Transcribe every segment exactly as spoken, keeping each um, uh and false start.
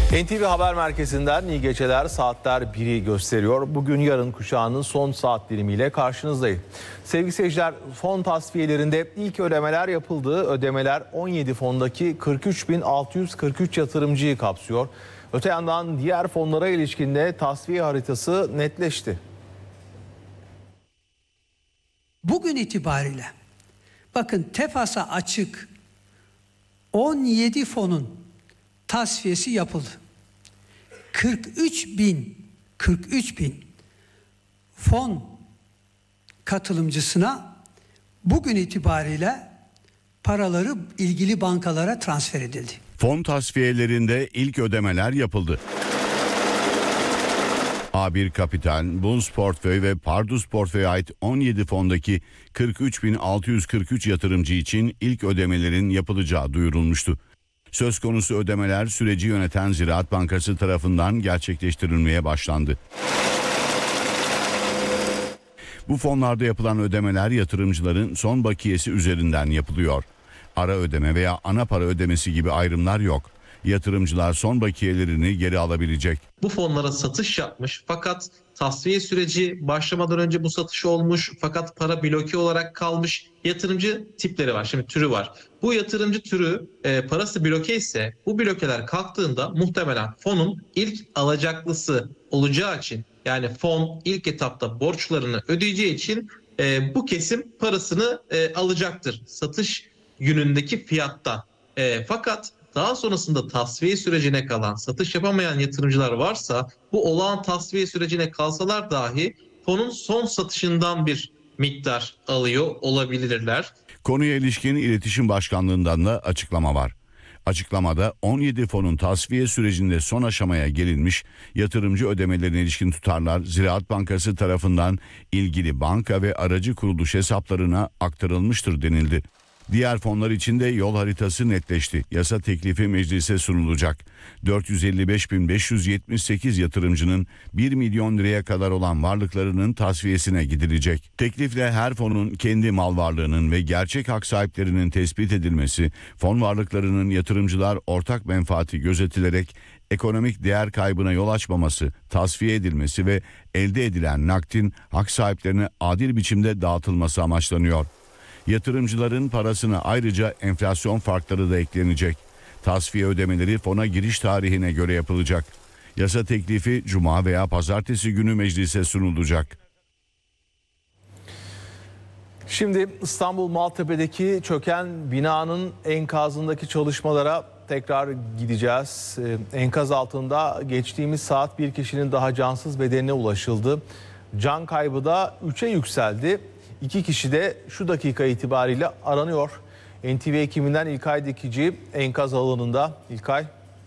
N T V Haber Merkezi'nden iyi geceler, saatler biri gösteriyor. Bugün yarın kuşağının son saat dilimiyle karşınızdayım. Sevgili seyirciler, fon tasfiyelerinde ilk ödemeler yapıldı. Ödemeler on yedi fondaki kırk üç bin altı yüz kırk üç yatırımcıyı kapsıyor. Öte yandan diğer fonlara ilişkin de tasfiye haritası netleşti. Bugün itibariyle bakın TEFAS'a açık on yedi fonun tasfiyesi yapıldı. kırk üç bin kırk üç bin fon katılımcısına bugün itibariyle paraları ilgili bankalara transfer edildi. Fon tasfiyelerinde ilk ödemeler yapıldı. A bir Kapital, Bunds Portföy ve Pardus Portföy'e ait on yedi fondaki kırk üç bin altı yüz kırk üç yatırımcı için ilk ödemelerin yapılacağı duyurulmuştu. Söz konusu ödemeler süreci yöneten Ziraat Bankası tarafından gerçekleştirilmeye başlandı. Bu fonlarda yapılan ödemeler yatırımcıların son bakiyesi üzerinden yapılıyor. Ara ödeme veya ana para ödemesi gibi ayrımlar yok. Yatırımcılar son bakiyelerini geri alabilecek. Bu fonlara satış yapmış fakat tasfiye süreci başlamadan önce bu satış olmuş fakat para bloke olarak kalmış yatırımcı tipleri var. Şimdi türü var. Bu yatırımcı türü e, parası bloke ise bu blokeler kalktığında muhtemelen fonun ilk alacaklısı olacağı için, yani fon ilk etapta borçlarını ödeyeceği için e, bu kesim parasını e, alacaktır satış günündeki fiyatta. E, fakat daha sonrasında tasfiye sürecine kalan, satış yapamayan yatırımcılar varsa bu olağan tasfiye sürecine kalsalar dahi fonun son satışından bir miktar alıyor olabilirler. Konuya ilişkin İletişim Başkanlığı'ndan da açıklama var. Açıklamada on yedi fonun tasfiye sürecinde son aşamaya gelinmiş, yatırımcı ödemelerine ilişkin tutarlar Ziraat Bankası tarafından ilgili banka ve aracı kuruluş hesaplarına aktarılmıştır denildi. Diğer fonlar için de yol haritası netleşti. Yasa teklifi meclise sunulacak. dört yüz elli beş bin beş yüz yetmiş sekiz yatırımcının bir milyon liraya kadar olan varlıklarının tasfiyesine gidilecek. Teklifle her fonun kendi mal varlığının ve gerçek hak sahiplerinin tespit edilmesi, fon varlıklarının yatırımcılar ortak menfaati gözetilerek ekonomik değer kaybına yol açmaması, tasfiye edilmesi ve elde edilen nakdin hak sahiplerine adil biçimde dağıtılması amaçlanıyor. Yatırımcıların parasına ayrıca enflasyon farkları da eklenecek. Tasfiye ödemeleri fona giriş tarihine göre yapılacak. Yasa teklifi Cuma veya Pazartesi günü meclise sunulacak. Şimdi İstanbul Maltepe'deki çöken binanın enkazındaki çalışmalara tekrar gideceğiz. Ee, enkaz altında geçtiğimiz saat bir kişinin daha cansız bedenine ulaşıldı. Can kaybı da üçe yükseldi. İki kişi de şu dakika itibariyle aranıyor. N T V ekibinden İlkay Dikici enkaz alanında. İlkay.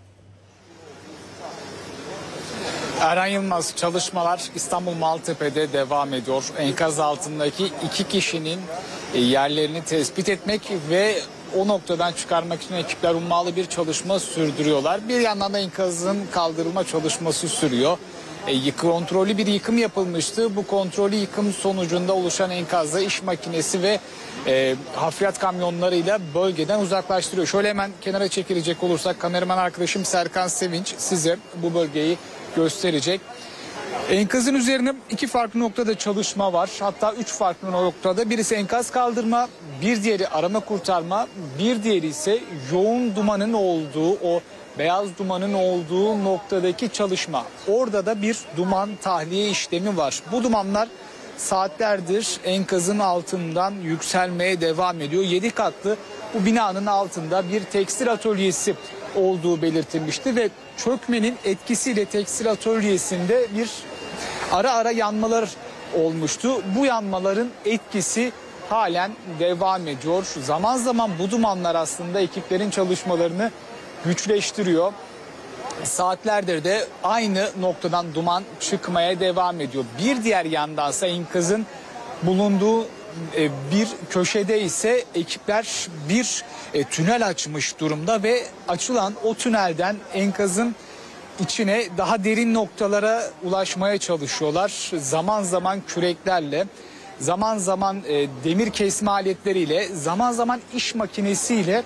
Erhan Yılmaz, çalışmalar İstanbul Maltepe'de devam ediyor. Enkaz altındaki iki kişinin yerlerini tespit etmek ve o noktadan çıkarmak için ekipler ummalı bir çalışma sürdürüyorlar. Bir yandan da enkazın kaldırılma çalışması sürüyor. E, kontrollü bir yıkım yapılmıştı. Bu kontrollü yıkım sonucunda oluşan enkazda iş makinesi ve e, hafriyat kamyonlarıyla bölgeden uzaklaştırıyor. Şöyle hemen kenara çekilecek olursak kameraman arkadaşım Serkan Sevinç size bu bölgeyi gösterecek. Enkazın üzerine iki farklı noktada çalışma var. Hatta üç farklı noktada. Birisi enkaz kaldırma, bir diğeri arama kurtarma, bir diğeri ise yoğun dumanın olduğu, o beyaz dumanın olduğu noktadaki çalışma. Orada da bir duman tahliye işlemi var. Bu dumanlar saatlerdir enkazın altından yükselmeye devam ediyor. Yedi katlı bu binanın altında bir tekstil atölyesi olduğu belirtilmişti ve çökmenin etkisiyle tekstil atölyesinde bir ara ara yanmalar olmuştu. Bu yanmaların etkisi halen devam ediyor. Zaman zaman bu dumanlar aslında ekiplerin çalışmalarını güçleştiriyor. Saatlerdir de aynı noktadan duman çıkmaya devam ediyor. Bir diğer yandansa enkazın bulunduğu bir köşede ise ekipler bir tünel açmış durumda ve açılan o tünelden enkazın içine daha derin noktalara ulaşmaya çalışıyorlar. Zaman zaman küreklerle, zaman zaman demir kesme aletleriyle, zaman zaman iş makinesiyle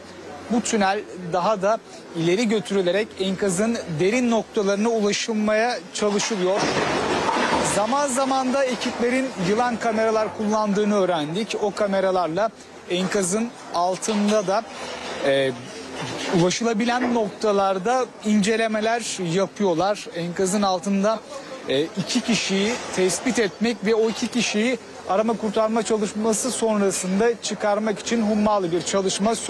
bu tünel daha da ileri götürülerek enkazın derin noktalarına ulaşılmaya çalışılıyor. Zaman zaman da ekiplerin yılan kameralar kullandığını öğrendik. O kameralarla enkazın altında da e, ulaşılabilen noktalarda incelemeler yapıyorlar. Enkazın altında e, iki kişiyi tespit etmek ve o iki kişiyi arama kurtarma çalışması sonrasında çıkarmak için hummalı bir çalışma